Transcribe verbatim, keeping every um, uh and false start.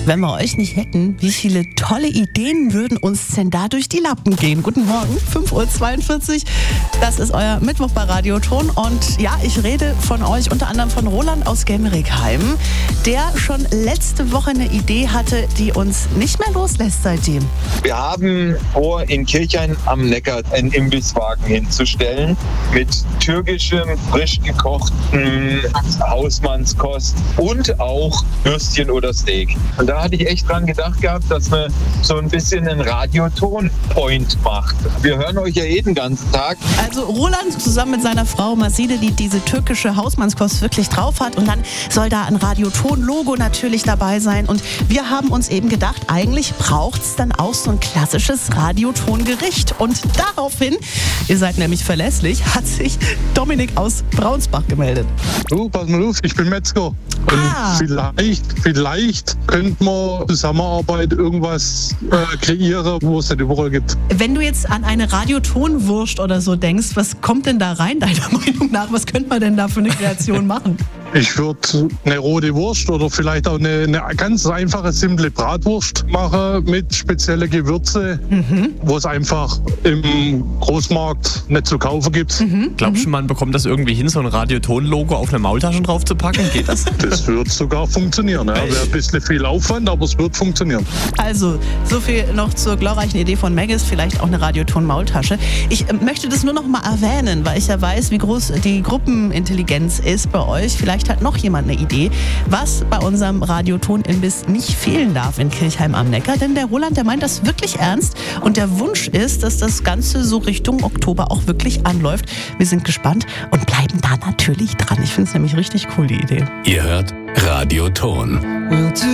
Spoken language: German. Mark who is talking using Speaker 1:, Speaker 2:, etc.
Speaker 1: Wenn wir euch nicht hätten, wie viele tolle Ideen würden uns denn da durch die Lappen gehen? Guten Morgen, fünf Uhr zweiundvierzig. Das ist euer Mittwoch bei Radioton. Und ja, ich rede von euch, unter anderem von Roland aus Gemrickheim, der schon letzte Woche eine Idee hatte, die uns nicht mehr loslässt seitdem.
Speaker 2: Wir haben vor, in Kirchhain am Neckar einen Imbisswagen hinzustellen mit türkischem, frisch gekochten Hausmannskost und auch Würstchen oder Steak. Und da hatte ich echt dran gedacht gehabt, dass man so ein bisschen einen Radioton-Point macht. Wir hören euch ja eh den ganzen Tag.
Speaker 1: Also Roland zusammen mit seiner Frau Maside, die diese türkische Hausmannskost wirklich drauf hat. Und dann soll da ein Radioton-Logo natürlich dabei sein. Und wir haben uns eben gedacht, eigentlich braucht es dann auch so ein klassisches Radioton-Gericht. Und daraufhin, ihr seid nämlich verlässlich, hat sich Dominik aus Braunsbach gemeldet.
Speaker 3: Du, pass mal auf, ich bin Metzger. Und
Speaker 1: Ah.
Speaker 3: vielleicht, vielleicht könnte man Zusammenarbeit irgendwas äh, kreieren, wo es nicht überall gibt.
Speaker 1: Wenn du jetzt an eine Radiotonwurst oder so denkst, was kommt denn da rein, deiner Meinung nach? Was könnte man denn da für eine Kreation machen?
Speaker 3: Ich würde eine rote Wurst oder vielleicht auch eine, eine ganz einfache, simple Bratwurst machen mit speziellen Gewürze, mhm. wo es einfach im Großmarkt nicht zu kaufen gibt.
Speaker 1: Mhm.
Speaker 4: Glaubst du, man bekommt das irgendwie hin, so ein Radioton-Logo auf eine Maultasche drauf zu packen? Geht das?
Speaker 3: Das wird sogar funktionieren. Ja. Wäre ein bisschen viel Aufwand, aber es wird funktionieren.
Speaker 1: Also, so viel noch zur glorreichen Idee von Maggis, vielleicht auch eine Radioton-Maultasche. Ich äh, möchte das nur noch mal erwähnen, weil ich ja weiß, wie groß die Gruppenintelligenz ist bei euch. Vielleicht hat noch jemand eine Idee, was bei unserem Radioton-Imbiss nicht fehlen darf in Kirchheim am Neckar. Denn der Roland, der meint das wirklich ernst. Und der Wunsch ist, dass das Ganze so Richtung Oktober auch wirklich anläuft. Wir sind gespannt und bleiben da natürlich dran. Ich finde es nämlich richtig cool, die Idee.
Speaker 5: Ihr hört Radioton.